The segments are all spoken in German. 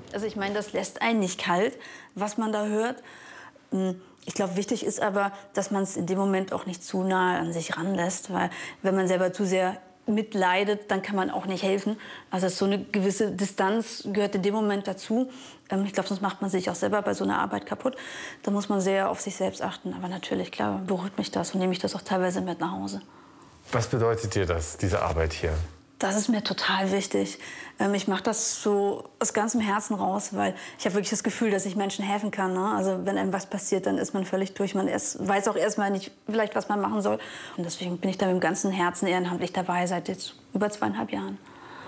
Also ich meine, das lässt einen nicht kalt, was man da hört. Ich glaube, wichtig ist aber, dass man es in dem Moment auch nicht zu nahe an sich ranlässt, weil wenn man selber zu sehr mitleidet, dann kann man auch nicht helfen. Also so eine gewisse Distanz gehört in dem Moment dazu. Ich glaube, sonst macht man sich auch selber bei so einer Arbeit kaputt. Da muss man sehr auf sich selbst achten. Aber natürlich, klar, beruhigt mich das und nehme ich das auch teilweise mit nach Hause. Was bedeutet dir das, diese Arbeit hier? Das ist mir total wichtig. Ich mache das so aus ganzem Herzen raus, weil ich habe wirklich das Gefühl, dass ich Menschen helfen kann. Ne? Also wenn einem was passiert, dann ist man völlig durch. Man weiß auch erstmal nicht, vielleicht, was man machen soll. Und deswegen bin ich da mit dem ganzen Herzen ehrenamtlich dabei, seit jetzt über 2,5 Jahren.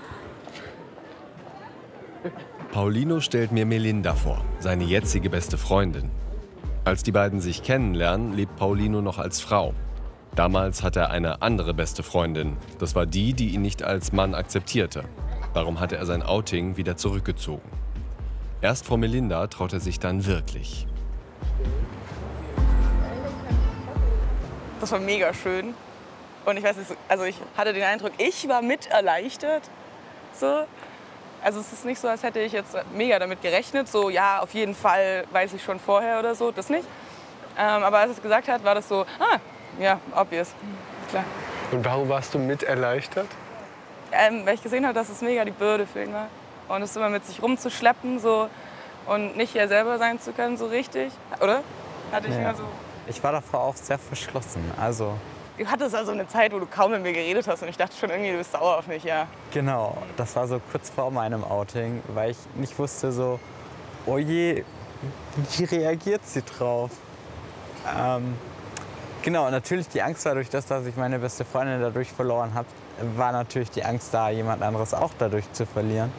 Paulino stellt mir Melinda vor, seine jetzige beste Freundin. Als die beiden sich kennenlernen, lebt Paulino noch als Frau. Damals hatte er eine andere beste Freundin. Das war die, die ihn nicht als Mann akzeptierte. Darum hatte er sein Outing wieder zurückgezogen. Erst vor Melinda traut er sich dann wirklich. Das war mega schön. Und ich weiß nicht, also ich hatte den Eindruck, ich war mit erleichtert. So. Also es ist nicht so, als hätte ich jetzt mega damit gerechnet. So, ja, auf jeden Fall weiß ich schon vorher oder so, das nicht. Aber als er es gesagt hat, war das so, ja, obvious, klar. Und warum warst du mit erleichtert? Weil ich gesehen habe, dass es mega die Bürde für ihn war. Und es immer mit sich rumzuschleppen so, und nicht er selber sein zu können, so richtig. Oder? Hatte ich immer so. Ich war davor auch sehr verschlossen. Also Du hattest also eine Zeit, wo du kaum mit mir geredet hast. Und ich dachte schon irgendwie, du bist sauer auf mich, ja. genau, das war so kurz vor meinem Outing, weil ich nicht wusste so, oh je, wie reagiert sie drauf? Genau, natürlich die Angst dadurch, dass ich meine beste Freundin dadurch verloren habe, war natürlich die Angst da, jemand anderes auch dadurch zu verlieren.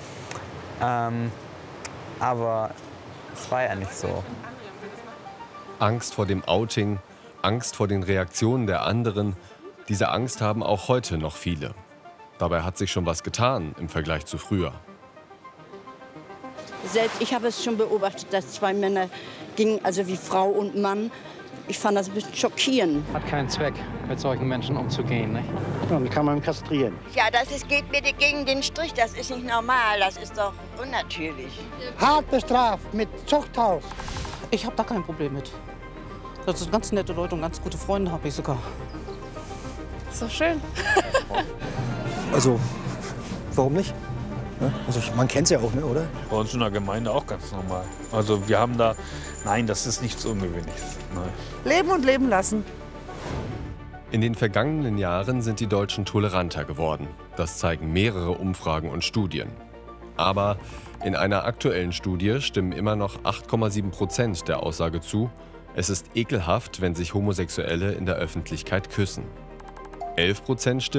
Aber es war ja nicht so. Angst vor dem Outing, Angst vor den Reaktionen der anderen. Diese Angst haben auch heute noch viele. Dabei hat sich schon was getan im Vergleich zu früher. Selbst ich habe es schon beobachtet, dass 2 Männer gingen, also wie Frau und Mann. Ich fand das ein bisschen schockierend. Hat keinen Zweck, mit solchen Menschen umzugehen. Nicht? Dann kann man kastrieren. Ja, geht mir gegen den Strich. Das ist nicht normal. Das ist doch unnatürlich. Hart bestraft mit Zuchthaus. Ich habe da kein Problem mit. Das sind ganz nette Leute und ganz gute Freunde habe ich sogar. Ist doch schön. Also, warum nicht? Also man kennt es ja auch, ne, oder? Bei uns in der Gemeinde auch ganz normal. Also wir haben da, nein, das ist nichts Ungewöhnliches. Nein. Leben und leben lassen. In den vergangenen Jahren sind die Deutschen toleranter geworden. Das zeigen mehrere Umfragen und Studien. Aber in einer aktuellen Studie stimmen immer noch 8,7% der Aussage zu, es ist ekelhaft, wenn sich Homosexuelle in der Öffentlichkeit küssen. 11% stimmen